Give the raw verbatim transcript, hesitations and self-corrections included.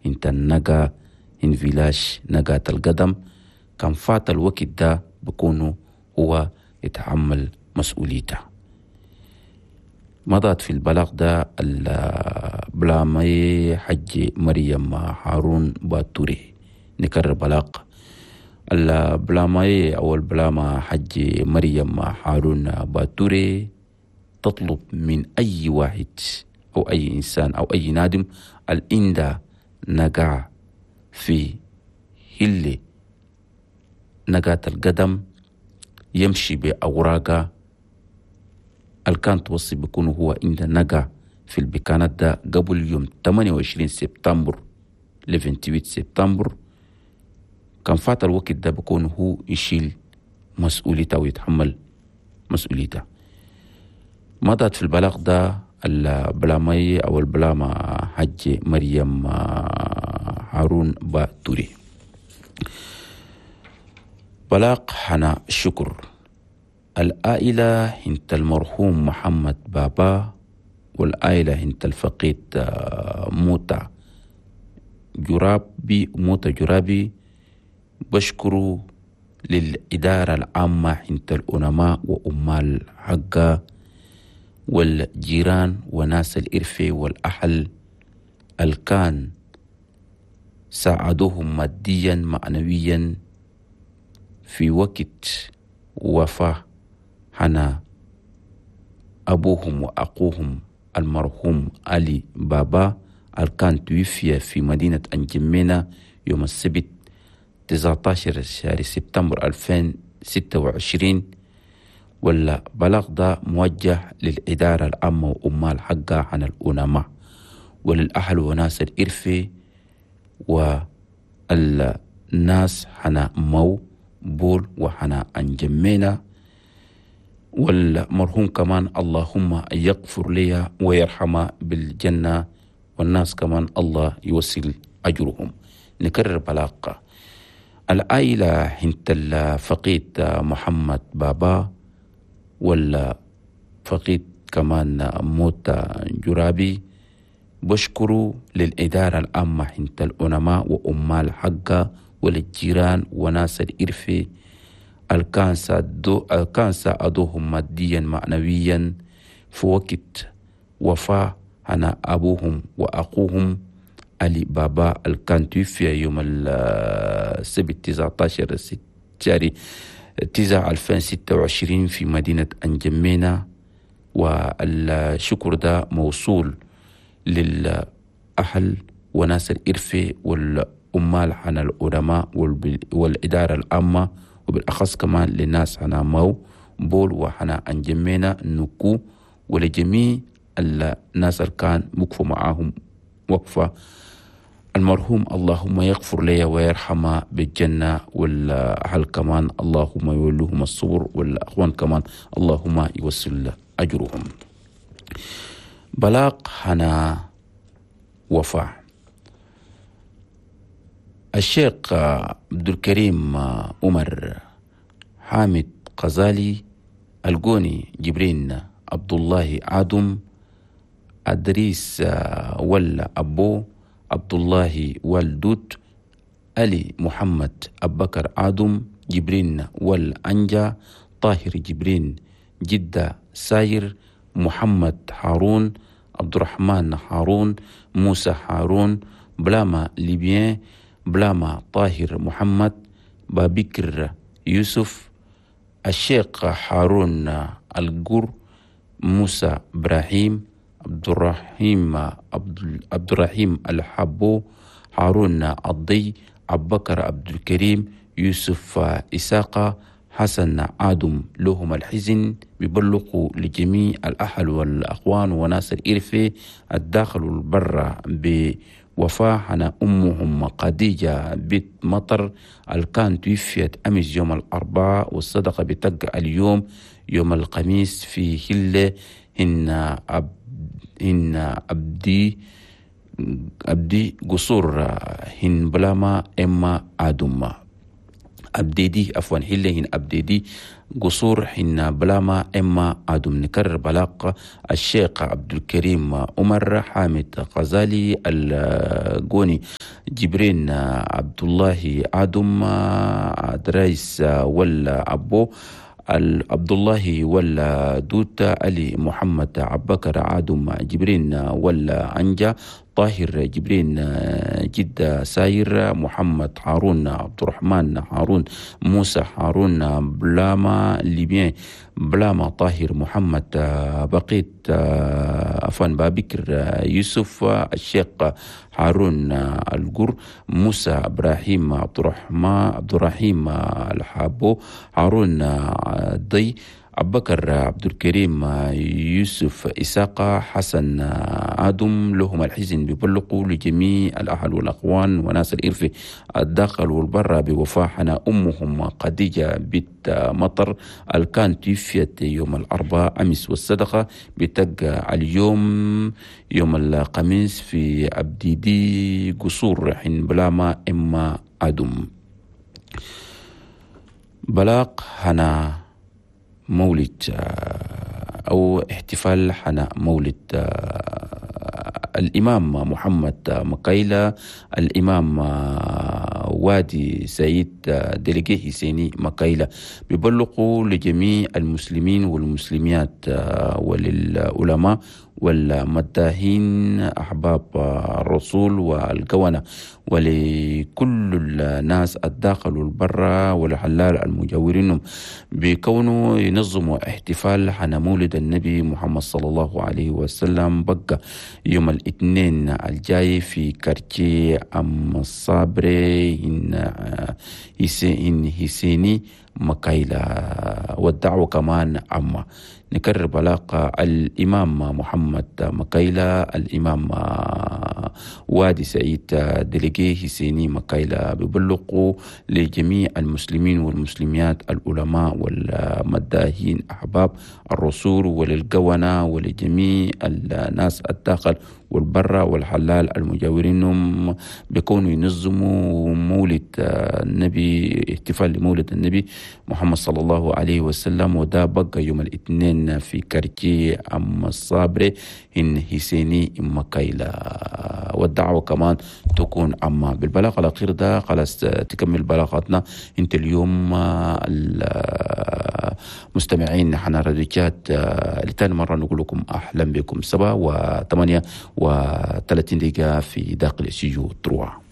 انت النقا ان فيلاش نقاة القدم. كان فات الوقت ده بكونه هو يتحمل مسؤوليته. مضت في البلاغ ده البلامي حج مريم هارون باتوري. نكرر بلاغ البلامي أو البلامة حج مريم هارون باتوري تطلب من أي واحد أو أي إنسان أو أي نادم الإندا نقع في هلي نقاة القدم يمشي بأوراقه الكان توصي بيكون هو عند نقع في البكانات ده قبل يوم ثمانية وعشرين سبتمبر ل ثمانية وعشرين سبتمبر. كان فات الوقت ده بيكون هو يشيل مسؤوليته ويتحمل مسؤوليته. مضت في البلاغ ده البلامي أو البلامة حج مريم هارون باتوري. بلاغ حنا الشكر. العائلة هنت المرحوم محمد بابا والعائلة هنت الفقيد موتى جرابي موتى جرابي بشكروا للإدارة العامة هنت العلماء وأمال حقا والجيران وناس الإرفة والأهل الكان ساعدوهم ماديا معنويا في وقت وفاة هنا أبوهم وأخوهم المرحوم علي بابا الكان توفي في مدينة أنجمينا يوم السبت تسعة عشر شهر سبتمبر ألفين وستة وعشرين. ولا بلاغ ده موجه للإدارة العامة وأمال حقها عن العلماء وللأهل وناس الإرفة والناس حنا مو بول وحنا أنجمينا. والمرحوم كمان اللهم يغفر لي ويرحمه بالجنة والناس كمان الله يوصل أجرهم. نكرر بلاغة العائلة هنت الفقيد محمد بابا ولا فقيد كمان موتى جرابي بشكروا للإدارة العامة هنت العلماء وأمال حقا وللجيران وناس الإرفة الكان ساعدوهم ماديا معنويا في وقت وفاة هنا أبوهم وأخوهم علي بابا الكان توفي يوم السبت تسعة عشر شهر تسعة ألفين وستة وعشرين في مدينة أنجمينا. والشكر ده موصول للأهل وناس الإرفة والأمال عن العلماء والإدارة العامة وبالأخص كمان للناس هنا مو بول وحنا أنجمينا نكو ولجميع الناس اللي كان مكفوا معاهم وقفة المرحوم اللهم يغفر لي ويرحمه بالجنة والأهل كمان اللهم يولوهم الصبر والأخوان كمان اللهم يوصل أجرهم. بلاغ هنا وفاة الشيخ عبد الكريم عمر حامد غزالي القوني جبرين عبد الله عادم أدريس ولا أبو عبد الله والدود علي محمد أبكر عادم جبرين والأنجا طاهر جبرين جدة ساير محمد هارون عبد الرحمن هارون موسى هارون بلاما ليبيان بلاما طاهر محمد بابكر يوسف الشيخ هارون القر موسى إبراهيم عبد الرحيم عبد الرحيم الحبو هارون الضي أبكر عبد الكريم يوسف إساقة حسن عادم لهم الحزن بيبلغوا لجميع الأهل والأخوان وناس الإرفة الداخل والبرة بوفاة عن أمهم قديجة بنت مطر الكان توفيت أمس يوم الأربعاء والصدقة بتقع اليوم يوم الخميس في هلة إن أب إن أبدي أبدي قصور هن بلاما إما آدم أبديدي عفوا هلا هن أبديدي قصور هن بلاما إما آدم. نكرر بلاغ الشيخ عبد الكريم عمر حامد غزالي القوني جبرين عبد الله آدم عدريس ولا أبو عبد الله ولا دوت علي محمد عبكر عادم جبرين ولا أنجا طاهر جبرين جدة ساير محمد هارون عبد الرحمن هارون موسى هارون بلاما ليبيان بلاما طاهر محمد بقيت أفان بابكر يوسف الشيخ هارون القر موسى إبراهيم عبد الرحمن عبد الرحيم الحابو هارون ضي أبو بكر عبد الكريم يوسف إساقة حسن آدم لهم الحزن ببلقوا لجميع الأهل والأخوان وناس الإرث الداخل والبر بوفاحنا أمهم خديجة بنت مطر الكان توفيت يوم الأربعاء أمس، والصدقة بتقى اليوم يوم الخميس في أبديدي قصور حين بلاما إما آدم. بلاق هنا مولد أو احتفال حنا مولد الإمام محمد مكيلة، الإمام وادي سيد دليجي حسيني مكيلة، بيبلغوا لجميع المسلمين والمسلمات وللعلماء والمداهين أحباب الرسول والقونة ولكل الناس الداخل والبر والحلال المجاورين بكونوا ينظموا احتفال حنا مولد النبي محمد صلى الله عليه وسلم بقى يوم الاثنين الجاي في كارتي أم الصابري إن حسيني مكيلة. والدعوة كمان أما نكرر بلاقة الإمام محمد مكيلة، الإمام وادي سعيد دليجي حسيني مكيلة ببلغوا لجميع المسلمين والمسلمات العلماء والمداهين أحباب الرسول وللقونة ولجميع الناس الداخل والبر والحلال المجاورين بيكونوا ينظموا مولد النبي، احتفال لمولد النبي محمد صلى الله عليه وسلم، وده بقى يوم الاثنين في كارتي أم الصابري إن حسيني مكيلة. والدعوة كمان تكون أما بالبلاغ الأخير ده خلاص تكمل بلاغاتنا انت اليوم المستمعين حنا راديوات لتاني مرة نقول لكم أهلا بكم. سبعة وثمانية وثلاثين دقيقة في داخل استديو تروى.